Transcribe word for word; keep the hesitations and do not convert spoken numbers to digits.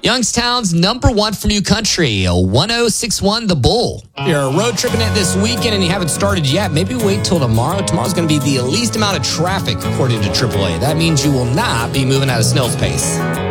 Youngstown's number one for new country, one oh six one The Bull. You're road tripping it this weekend and you haven't started yet. Maybe wait till tomorrow. Tomorrow's going to be the least amount of traffic, according to triple A. That means you will not be moving at a snail's pace.